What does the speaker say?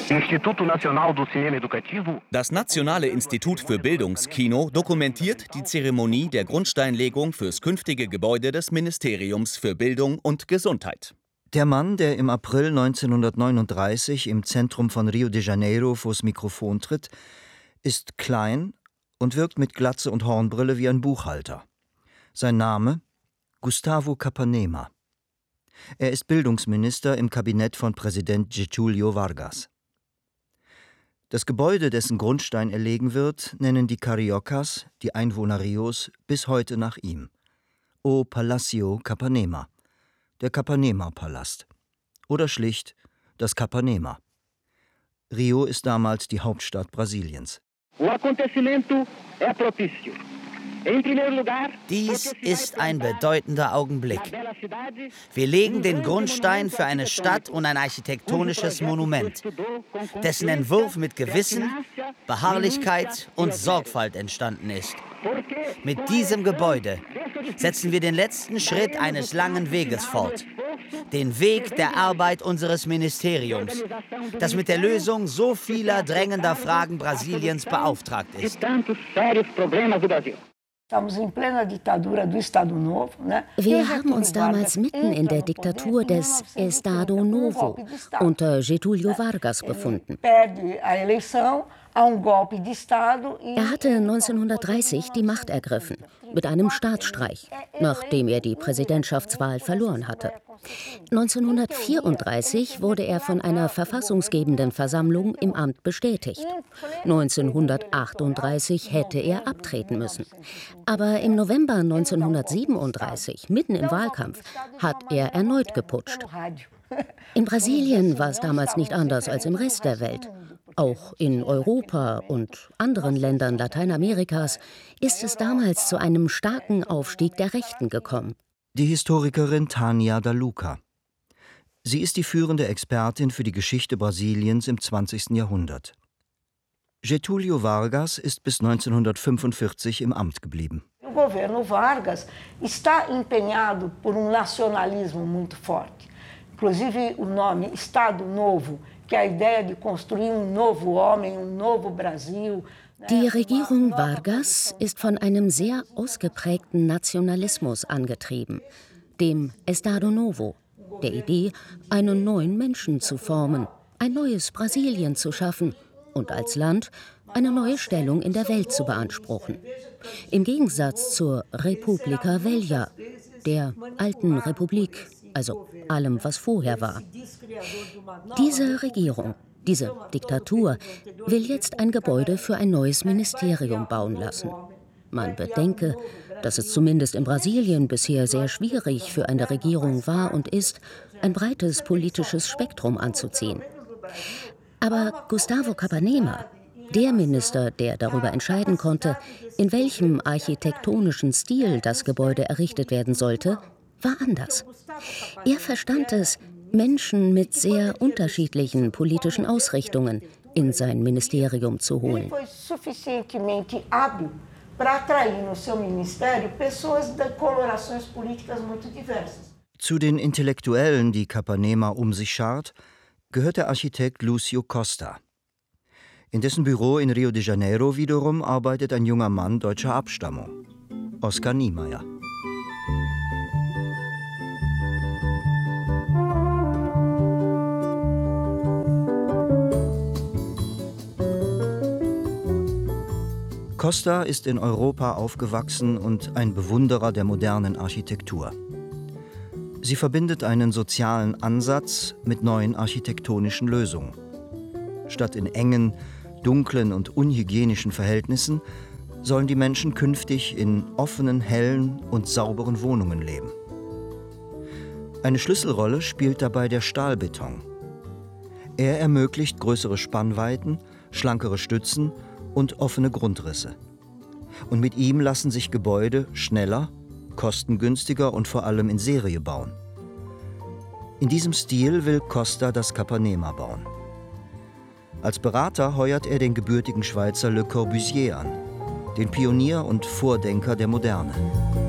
Das Nationale Institut für Bildungskino dokumentiert die Zeremonie der Grundsteinlegung fürs künftige Gebäude des Ministeriums für Bildung und Gesundheit. Der Mann, der im April 1939 im Zentrum von Rio de Janeiro vors Mikrofon tritt, ist klein und wirkt mit Glatze und Hornbrille wie ein Buchhalter. Sein Name? Gustavo Capanema. Er ist Bildungsminister im Kabinett von Präsident Getúlio Vargas. Das Gebäude, dessen Grundstein erlegen wird, nennen die Cariocas, die Einwohner Rios, bis heute nach ihm. O Palacio Capanema, der Capanema-Palast. Oder schlicht das Capanema. Rio ist damals die Hauptstadt Brasiliens. Dies ist ein bedeutender Augenblick. Wir legen den Grundstein für eine Stadt und ein architektonisches Monument, dessen Entwurf mit Gewissen, Beharrlichkeit und Sorgfalt entstanden ist. Mit diesem Gebäude setzen wir den letzten Schritt eines langen Weges fort. Den Weg der Arbeit unseres Ministeriums, das mit der Lösung so vieler drängender Fragen Brasiliens beauftragt ist. Wir haben uns damals mitten in der Diktatur des Estado Novo unter Getúlio Vargas befunden. Er hatte 1930 die Macht ergriffen, mit einem Staatsstreich, nachdem er die Präsidentschaftswahl verloren hatte. 1934 wurde er von einer verfassungsgebenden Versammlung im Amt bestätigt. 1938 hätte er abtreten müssen. Aber im November 1937, mitten im Wahlkampf, hat er erneut geputscht. In Brasilien war es damals nicht anders als im Rest der Welt. Auch in Europa und anderen Ländern Lateinamerikas ist es damals zu einem starken Aufstieg der Rechten gekommen. Die Historikerin Tânia da Luca. Sie ist die führende Expertin für die Geschichte Brasiliens im 20. Jahrhundert. Getúlio Vargas ist bis 1945 im Amt geblieben. O governo Vargas está empenhado por nacionalismo muito forte. Inclusive o nome Estado Novo, que é a ideia de construir novo homem, novo Brasil. Die Regierung Vargas ist von einem sehr ausgeprägten Nationalismus angetrieben, dem Estado Novo, der Idee, einen neuen Menschen zu formen, ein neues Brasilien zu schaffen und als Land eine neue Stellung in der Welt zu beanspruchen. Im Gegensatz zur República Velha, der alten Republik, also allem, was vorher war. Diese Regierung, diese Diktatur, will jetzt ein Gebäude für ein neues Ministerium bauen lassen. Man bedenke, dass es zumindest in Brasilien bisher sehr schwierig für eine Regierung war und ist, ein breites politisches Spektrum anzuziehen. Aber Gustavo Capanema, der Minister, der darüber entscheiden konnte, in welchem architektonischen Stil das Gebäude errichtet werden sollte, war anders. Er verstand es, Menschen mit sehr unterschiedlichen politischen Ausrichtungen in sein Ministerium zu holen. Zu den Intellektuellen, die Capanema um sich schart, gehört der Architekt Lúcio Costa. In dessen Büro in Rio de Janeiro wiederum arbeitet ein junger Mann deutscher Abstammung, Oskar Niemeyer. Costa ist in Europa aufgewachsen und ein Bewunderer der modernen Architektur. Sie verbindet einen sozialen Ansatz mit neuen architektonischen Lösungen. Statt in engen, dunklen und unhygienischen Verhältnissen sollen die Menschen künftig in offenen, hellen und sauberen Wohnungen leben. Eine Schlüsselrolle spielt dabei der Stahlbeton. Er ermöglicht größere Spannweiten, schlankere Stützen und offene Grundrisse. Und mit ihm lassen sich Gebäude schneller, kostengünstiger und vor allem in Serie bauen. In diesem Stil will Costa das Capanema bauen. Als Berater heuert er den gebürtigen Schweizer Le Corbusier an, den Pionier und Vordenker der Moderne.